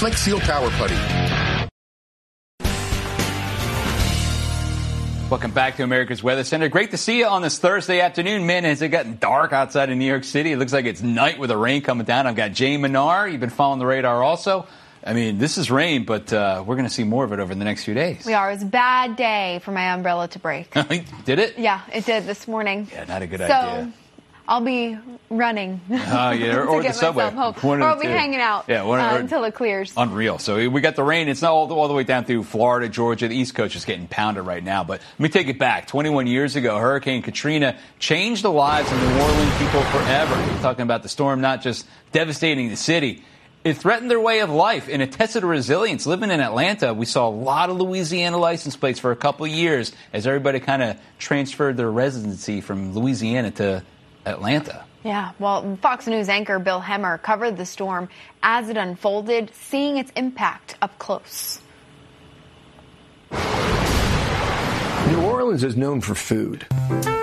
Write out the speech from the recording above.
Flex Seal Power Putty. Welcome back to America's Weather Center. Great to see you on this Thursday afternoon. Man, has it gotten dark outside in New York City? It looks like it's night with the rain coming down. I've got Jay Manar. You've been following the radar also. I mean, this is rain, but we're going to see more of it over the next few days. We are. It was a bad day for my umbrella to break. Did it? Yeah, it did this morning. Yeah, not a good idea. I'll be running. Or the subway. Or I'll be hanging out until it clears. Unreal. So we got the rain. It's not all the way down through Florida, Georgia. The East Coast is getting pounded right now. But let me take it back. 21 years ago, Hurricane Katrina changed the lives of New Orleans people forever. We're talking about the storm not just devastating the city. It threatened their way of life, and it tested resilience. Living in Atlanta, we saw a lot of Louisiana license plates for a couple of years as everybody kind of transferred their residency from Louisiana to Atlanta. Yeah, well, Fox News anchor Bill Hemmer covered the storm as it unfolded, seeing its impact up close. New Orleans is known for food.